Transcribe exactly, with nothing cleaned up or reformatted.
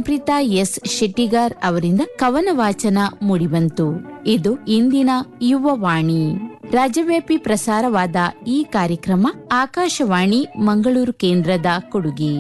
Sampreetha S Shettigar ಅವರಿಂದ ಕವನ ವಾಚನ ಮೂಡಿಬಂತು. ಇದು ಇಂದಿನ ಯುವವಾಣಿ. ರಾಜ್ಯವ್ಯಾಪಿ ಪ್ರಸಾರವಾದ ಈ ಕಾರ್ಯಕ್ರಮ ಆಕಾಶವಾಣಿ ಮಂಗಳೂರು ಕೇಂದ್ರದ ಕೊಡುಗೆ.